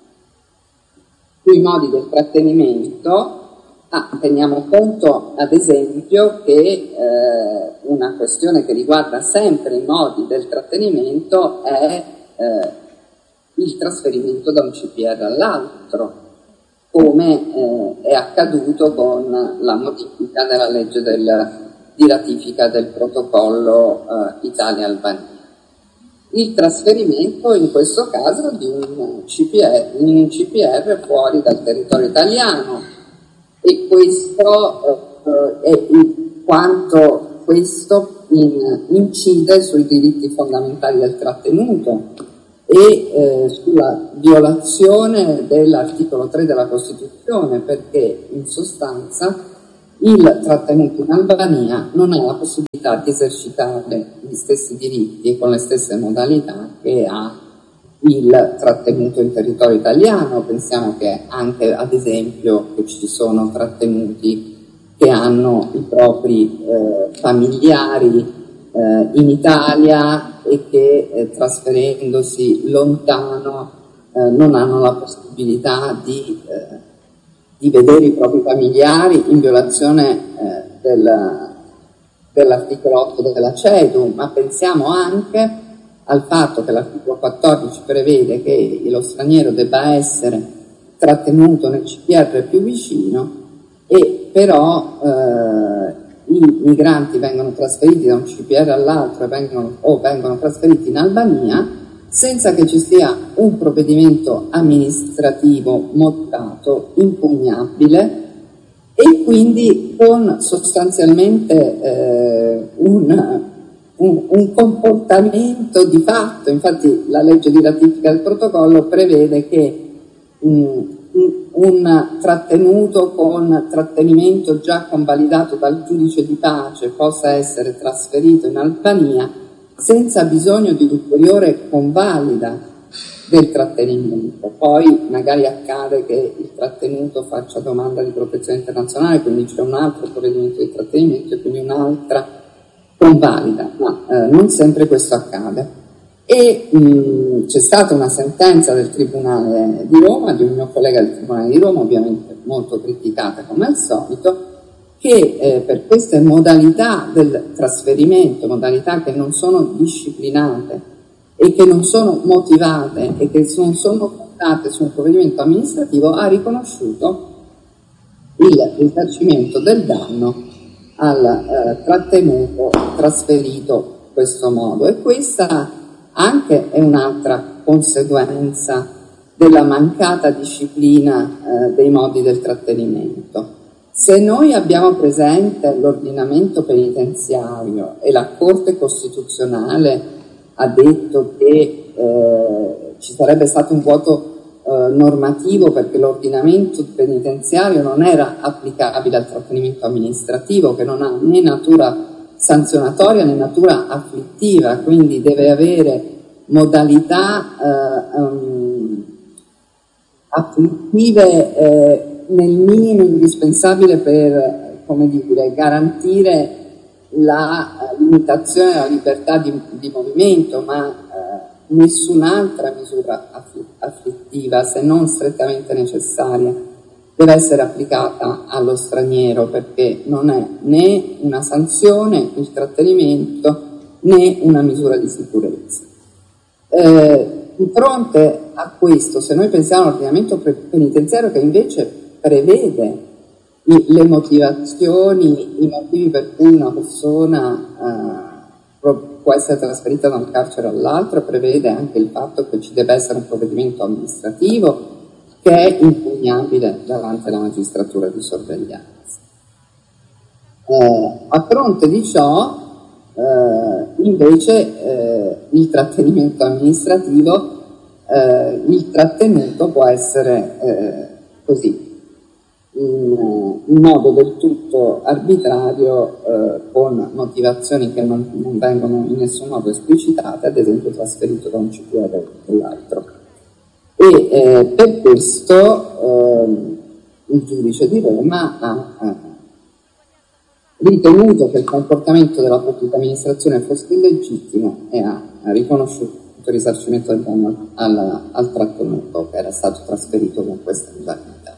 sui modi del trattenimento, ah, teniamo conto ad esempio che eh, una questione che riguarda sempre i modi del trattenimento è eh, il trasferimento da un C P R all'altro, come eh, è accaduto con la modifica della legge del di ratifica del protocollo eh, Italia-Albania. Il trasferimento in questo caso di un C P R, in un C P R fuori dal territorio italiano, e questo eh, è in quanto questo in, incide sui diritti fondamentali del trattenuto, e eh, sulla violazione dell'articolo tre della Costituzione, perché in sostanza il trattenuto in Albania non ha la possibilità di esercitare gli stessi diritti con le stesse modalità che ha il trattenuto in territorio italiano. Pensiamo che anche, ad esempio, che ci sono trattenuti che hanno i propri eh, familiari eh, in Italia e che eh, trasferendosi lontano eh, non hanno la possibilità di, eh, di vedere i propri familiari in violazione eh, del, dell'articolo otto della CEDU, ma pensiamo anche al fatto che l'articolo quattordici prevede che lo straniero debba essere trattenuto nel C P R più vicino, e però eh, i migranti vengono trasferiti da un C P R all'altro e vengono, o vengono trasferiti in Albania senza che ci sia un provvedimento amministrativo motivato, impugnabile, e quindi con sostanzialmente eh, un, un, un comportamento di fatto. Infatti la legge di ratifica del protocollo prevede che um, un trattenuto con trattenimento già convalidato dal giudice di pace possa essere trasferito in Albania senza bisogno di ulteriore convalida del trattenimento. Poi magari accade che il trattenuto faccia domanda di protezione internazionale, quindi c'è un altro provvedimento di trattenimento e quindi un'altra convalida, ma eh, non sempre questo accade. E mh, c'è stata una sentenza del Tribunale di Roma, di un mio collega del Tribunale di Roma, ovviamente molto criticata come al solito, che eh, per queste modalità del trasferimento, modalità che non sono disciplinate e che non sono motivate e che non sono fondate su un provvedimento amministrativo, ha riconosciuto il risarcimento del danno al eh, trattenuto trasferito in questo modo. E questa anche è un'altra conseguenza della mancata disciplina eh, dei modi del trattenimento. Se noi abbiamo presente l'ordinamento penitenziario e la Corte Costituzionale ha detto che eh, ci sarebbe stato un vuoto eh, normativo perché l'ordinamento penitenziario non era applicabile al trattenimento amministrativo, che non ha né natura sanzionatoria né natura afflittiva, quindi deve avere modalità eh, um, afflittive eh, nel minimo indispensabile per, come dire, garantire la uh, limitazione della libertà di, di movimento, ma uh, nessun'altra misura aff- afflittiva, se non strettamente necessaria, deve essere applicata allo straniero, perché non è né una sanzione il trattenimento né una misura di sicurezza. Eh, di fronte a questo, se noi pensiamo all'ordinamento penitenziario che invece prevede i, le motivazioni, i motivi per cui una persona eh, può essere trasferita da un carcere all'altro, prevede anche il fatto che ci deve essere un provvedimento amministrativo che è impugnabile davanti alla magistratura di sorveglianza. Eh, a fronte di ciò, eh, invece, eh, il trattenimento amministrativo, eh, il trattenuto può essere eh, così, in, in modo del tutto arbitrario, eh, con motivazioni che non, non vengono in nessun modo esplicitate, ad esempio trasferito da un C P R all'altro. E eh, per questo eh, il giudice di Roma ha, ha ritenuto che il comportamento della pubblica amministrazione fosse illegittimo e ha, ha riconosciuto il risarcimento del danno al, al trattenuto che era stato trasferito con questa modalità.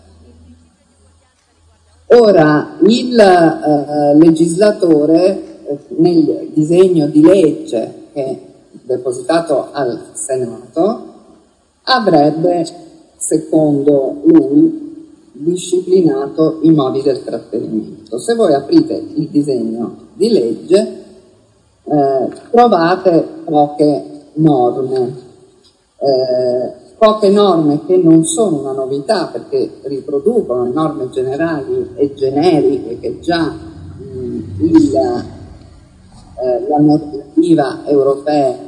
Ora, il eh, legislatore eh, nel disegno di legge che è depositato al Senato avrebbe, secondo lui, disciplinato i modi del trattenimento. Se voi aprite il disegno di legge eh, trovate poche norme, eh, poche norme che non sono una novità perché riproducono le norme generali e generiche che già mh, il, eh, la normativa europea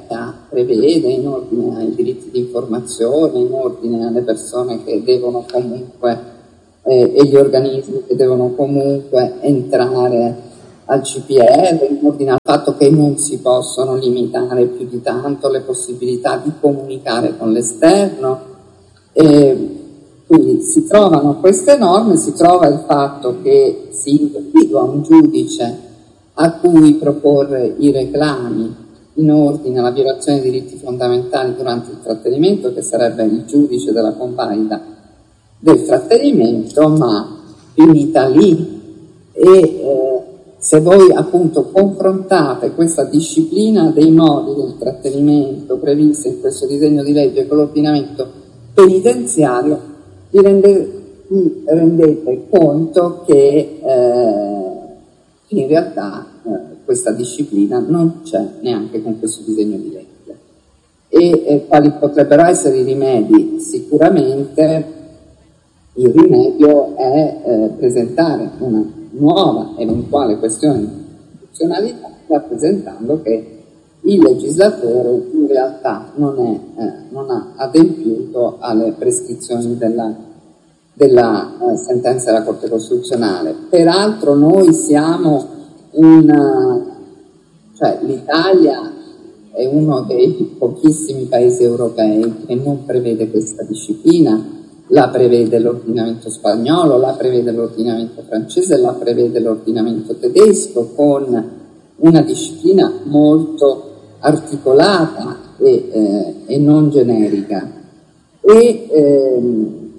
prevede in ordine ai diritti di informazione, in ordine alle persone che devono comunque eh, e gli organismi che devono comunque entrare al G P R, in ordine al fatto che non si possono limitare più di tanto le possibilità di comunicare con l'esterno. E quindi si trovano queste norme, si trova il fatto che si individua un giudice a cui proporre i reclami in ordine alla violazione dei diritti fondamentali durante il trattenimento, che sarebbe il giudice della convalida del trattenimento, ma finita lì. E eh, se voi appunto confrontate questa disciplina dei modi del trattenimento prevista in questo disegno di legge con l'ordinamento penitenziario, vi rendete, vi rendete conto che eh, in realtà eh, questa disciplina non c'è neanche con questo disegno di legge. E eh, quali potrebbero essere i rimedi? Sicuramente il rimedio è eh, presentare una nuova eventuale questione di costituzionalità, rappresentando che il legislatore in realtà non, è, eh, non ha adempiuto alle prescrizioni della, della eh, sentenza della Corte Costituzionale. Peraltro noi siamo una, cioè l'Italia è uno dei pochissimi paesi europei che non prevede questa disciplina. La prevede l'ordinamento spagnolo, la prevede l'ordinamento francese, la prevede l'ordinamento tedesco, con una disciplina molto articolata e, eh, e non generica. E ehm,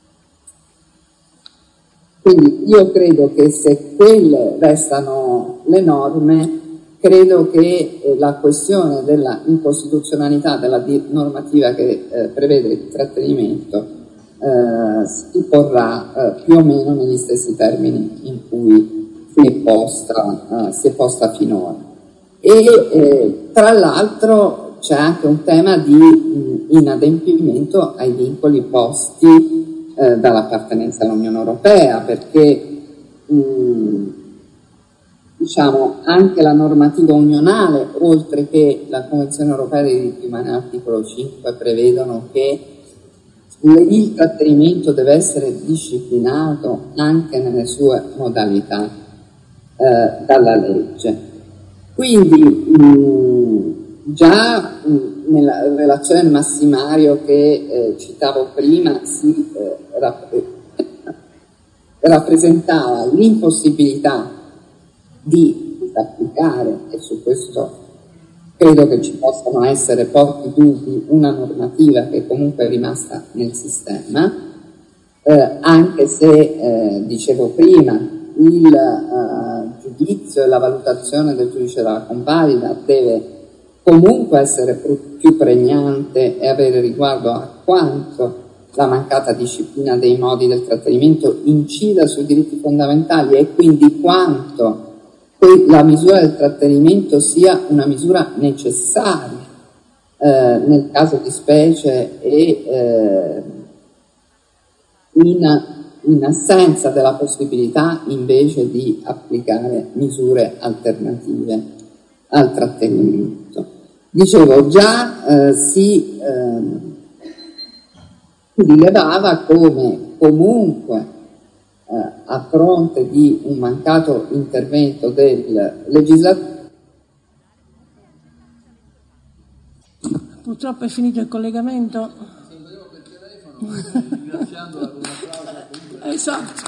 quindi io credo che se quelle restano le norme, credo che eh, la questione della incostituzionalità della di- normativa che eh, prevede il trattenimento Uh, si porrà uh, più o meno negli stessi termini in cui si è posta, uh, si è posta finora. E eh, tra l'altro c'è anche un tema di mh, inadempimento ai vincoli posti uh, dall'appartenenza all'Unione Europea, perché mh, diciamo anche la normativa unionale, oltre che la Convenzione Europea dei diritti umani all'articolo cinque, prevedono che il trattenimento deve essere disciplinato anche nelle sue modalità eh, dalla legge. Quindi mh, già mh, nella relazione del massimario che eh, citavo prima si eh, rapp- rappresentava l'impossibilità di applicare, e su questo credo che ci possano essere pochi dubbi, una normativa che comunque è rimasta nel sistema, eh, anche se, eh, dicevo prima, il eh, giudizio e la valutazione del giudice della convalida deve comunque essere più pregnante e avere riguardo a quanto la mancata disciplina dei modi del trattenimento incida sui diritti fondamentali e quindi quanto la misura del trattenimento sia una misura necessaria eh, nel caso di specie e eh, in, in assenza della possibilità invece di applicare misure alternative al trattenimento. Dicevo, già eh, si eh, rilevava come comunque a fronte di un mancato intervento del legislatore. Purtroppo è finito il collegamento. Esatto.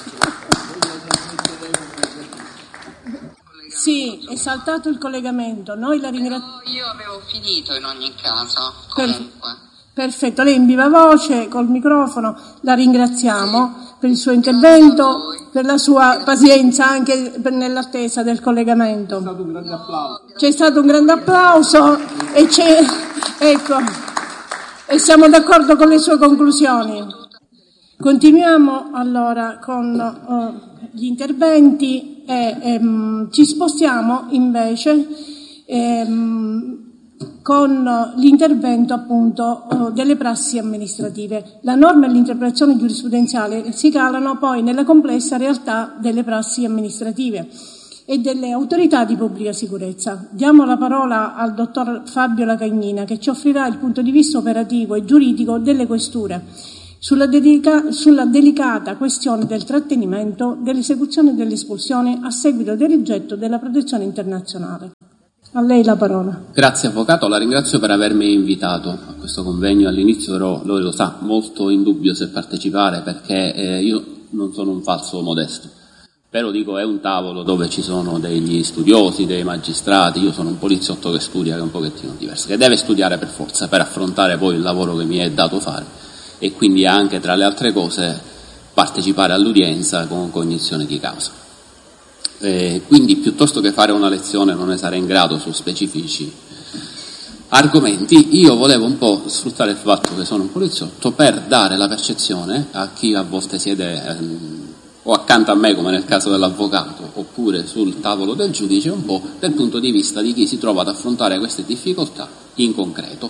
Sì, è saltato il collegamento. Noi la ringraziamo. Io avevo finito in ogni caso. Comunque. Perfetto, lei in viva voce, col microfono, la ringraziamo per il suo intervento, per la sua pazienza anche per, nell'attesa del collegamento. C'è stato un grande applauso. C'è stato un grande applauso e c'è, ecco, e siamo d'accordo con le sue conclusioni. Continuiamo allora con uh, gli interventi e ehm, ci spostiamo invece ehm, con l'intervento appunto delle prassi amministrative. La norma e l'interpretazione giurisprudenziale si calano poi nella complessa realtà delle prassi amministrative. e delle autorità di pubblica sicurezza. Diamo la parola al dottor Fabio Lacagnina, che ci offrirà il punto di vista operativo e giuridico delle questure sulla, dedica, sulla delicata questione del trattenimento, dell'esecuzione e dell'espulsione a seguito del rigetto della protezione internazionale. A lei la parola. Grazie Avvocato, la ringrazio per avermi invitato a questo convegno. All'inizio ero, lui lo sa, molto in dubbio se partecipare, perché eh, io non sono un falso modesto. Però dico, è un tavolo dove ci sono degli studiosi, dei magistrati, io sono un poliziotto che studia, che è un pochettino diverso, che deve studiare per forza per affrontare poi il lavoro che mi è dato fare e quindi anche, tra le altre cose, partecipare all'udienza con cognizione di causa. E quindi piuttosto che fare una lezione non ne sarei in grado su specifici argomenti, io volevo un po' sfruttare il fatto che sono un poliziotto per dare la percezione a chi a volte siede ehm, o accanto a me, come nel caso dell'avvocato, oppure sul tavolo del giudice, un po' dal punto di vista di chi si trova ad affrontare queste difficoltà in concreto.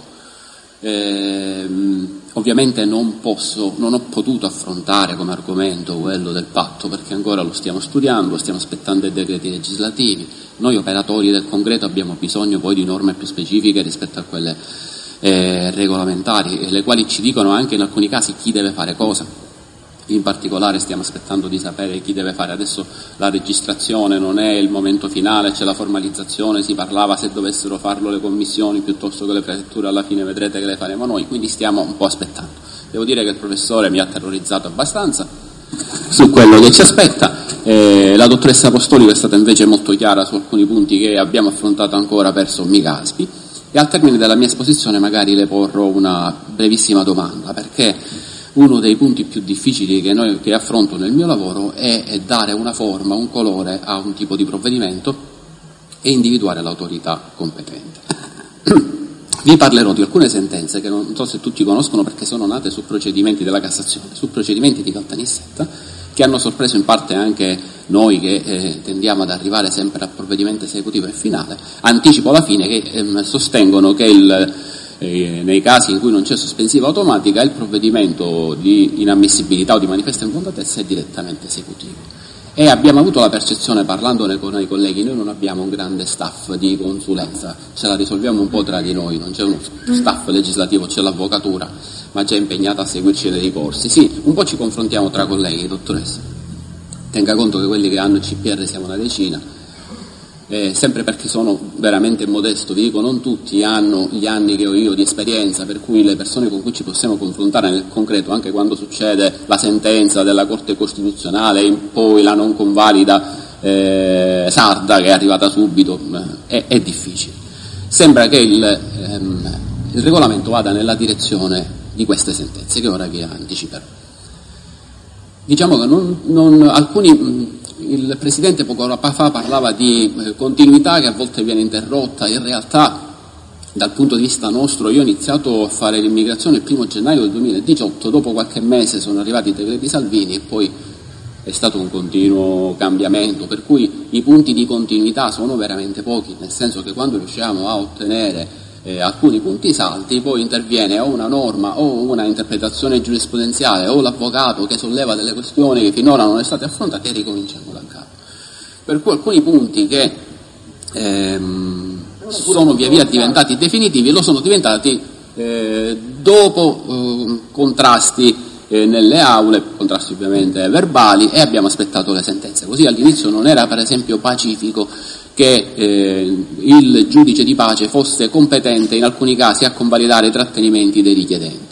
Ehm, ovviamente non posso, non ho potuto affrontare come argomento quello del patto, perché ancora lo stiamo studiando, stiamo aspettando i decreti legislativi. Noi operatori del concreto abbiamo bisogno poi di norme più specifiche rispetto a quelle eh, regolamentari, le quali ci dicono anche in alcuni casi chi deve fare cosa. In particolare stiamo aspettando di sapere chi deve fare adesso la registrazione, non è il momento finale, c'è la formalizzazione, si parlava se dovessero farlo le commissioni piuttosto che le prefetture, alla fine vedrete che le faremo noi, quindi stiamo un po' aspettando. Devo dire che il professore mi ha terrorizzato abbastanza su quello che ci aspetta, eh, la dottoressa Apostolico è stata invece molto chiara su alcuni punti che abbiamo affrontato ancora per sommi caspi, e al termine della mia esposizione magari le porrò una brevissima domanda, perché uno dei punti più difficili che, noi, che affronto nel mio lavoro è, è dare una forma, un colore a un tipo di provvedimento e individuare l'autorità competente. Vi parlerò di alcune sentenze che non so se tutti conoscono, perché sono nate su procedimenti della Cassazione, su procedimenti di Caltanissetta, che hanno sorpreso in parte anche noi che eh, tendiamo ad arrivare sempre al provvedimento esecutivo e finale. Anticipo alla fine che ehm, sostengono che il Eh, nei casi in cui non c'è sospensiva automatica il provvedimento di inammissibilità o di manifesta infondatezza è direttamente esecutivo. E abbiamo avuto la percezione, parlandone con i colleghi, noi non abbiamo un grande staff di consulenza, ce la risolviamo un po' tra di noi, non c'è uno staff legislativo, c'è l'avvocatura, ma già impegnata a seguirci nei ricorsi. Sì, un po' ci confrontiamo tra colleghi, dottoressa. Tenga conto che quelli che hanno il C P R siamo una decina. Eh, sempre perché sono veramente modesto, vi dico, non tutti hanno gli anni che ho io di esperienza, per cui le persone con cui ci possiamo confrontare nel concreto, anche quando succede la sentenza della Corte Costituzionale e poi la non convalida eh, sarda che è arrivata subito, eh, è, è difficile. Sembra che il, ehm, il regolamento vada nella direzione di queste sentenze che ora vi anticiperò. Diciamo che non, non, alcuni il Presidente poco fa parlava di eh, continuità che a volte viene interrotta. In realtà, dal punto di vista nostro, io ho iniziato a fare l'immigrazione il primo gennaio del duemiladiciotto, dopo qualche mese sono arrivati i decreti Salvini e poi è stato un continuo cambiamento, per cui i punti di continuità sono veramente pochi, nel senso che quando riusciamo a ottenere eh, alcuni punti saldi, poi interviene o una norma o una interpretazione giurisprudenziale o l'avvocato che solleva delle questioni che finora non sono state affrontate e ricominciamo da capo. Per cui alcuni punti che ehm, sono via via diventati definitivi lo sono diventati eh, dopo eh, contrasti eh, nelle aule, contrasti ovviamente verbali, e abbiamo aspettato le sentenze. Così all'inizio non era per esempio pacifico che eh, il giudice di pace fosse competente in alcuni casi a convalidare i trattenimenti dei richiedenti.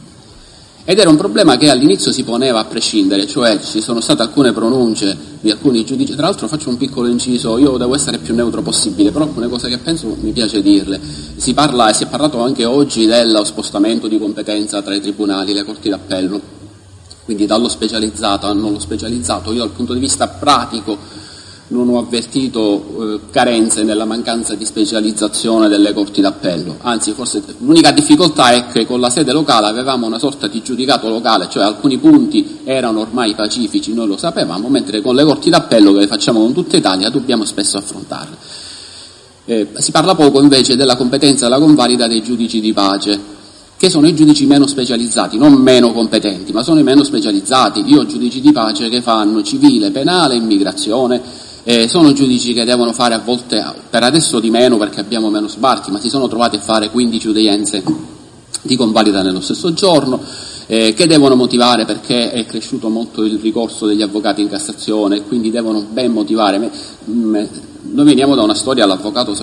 Ed era un problema che all'inizio si poneva a prescindere, cioè ci sono state alcune pronunce di alcuni giudici. Tra l'altro faccio un piccolo inciso, io devo essere più neutro possibile, però alcune cose che penso mi piace dirle. Si parla e si è parlato anche oggi dello spostamento di competenza tra i tribunali e le corti d'appello, quindi dallo specializzato a non lo specializzato. Io dal punto di vista pratico non ho avvertito eh, carenze nella mancanza di specializzazione delle corti d'appello, anzi forse l'unica difficoltà è che con la sede locale avevamo una sorta di giudicato locale, cioè alcuni punti erano ormai pacifici, noi lo sapevamo, mentre con le corti d'appello, che le facciamo con tutta Italia, dobbiamo spesso affrontarle. Eh, si parla poco invece della competenza della convalida dei giudici di pace, che sono i giudici meno specializzati, non meno competenti, ma sono i meno specializzati. Io ho giudici di pace che fanno civile, penale, immigrazione, Eh, sono giudici che devono fare a volte, per adesso di meno perché abbiamo meno sbarchi, ma si sono trovati a fare quindici udienze di convalida nello stesso giorno, eh, che devono motivare perché è cresciuto molto il ricorso degli avvocati in Cassazione, quindi devono ben motivare. Me, me, noi veniamo da una storia, l'avvocato